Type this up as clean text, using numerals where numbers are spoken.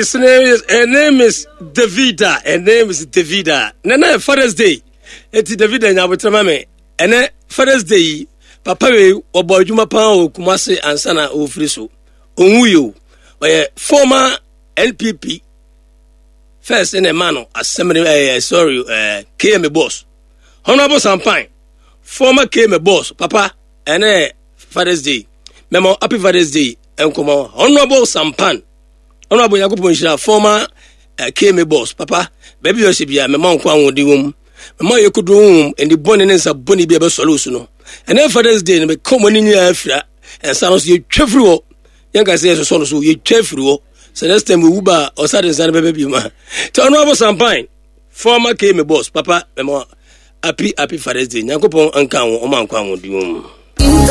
her name is Davida. Nana Father's Day. Eti Davida nyabotrama me. Ene Father's Day. Papa we obo adwuma pan o Kumase ansana o friso. Onwuyo. Oye former LPP first in a man assembly KM boss. Honorable Sampine. Former KM boss. Papa ene Father's Day. Memo happy Father's Day. Enkomo Honorable Sampan. Honorable Yakubu Nshira former KM boss. Papa baby yosibia memo nkwa nwodi wom. Memo yekudu and the bone nsa boni bi ebe solution no. And then Father's Day me come on in afra and sounds you chefru. Yanka say so you chefru. So next time we uba or certain baby ma. To Honorable Sampine former KM boss. Papa memo happy Father's Day. Nyankopon anka wo o man kwa nwodi wom.